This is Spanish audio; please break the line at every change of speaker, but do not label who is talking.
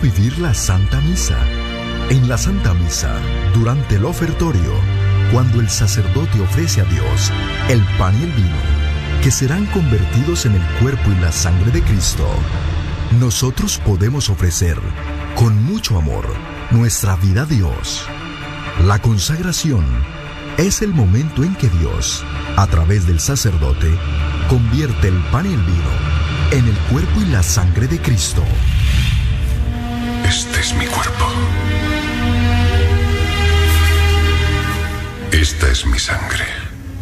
vivir la Santa Misa. En la Santa Misa, durante el ofertorio, cuando el sacerdote ofrece a Dios el pan y el vino, que serán convertidos en el cuerpo y la sangre de Cristo, nosotros podemos ofrecer, con mucho amor, nuestra vida a Dios. La consagración es el momento en que Dios, a través del sacerdote, convierte el pan y el vino en el cuerpo y la sangre de Cristo.
Este es mi cuerpo. Esta es mi sangre.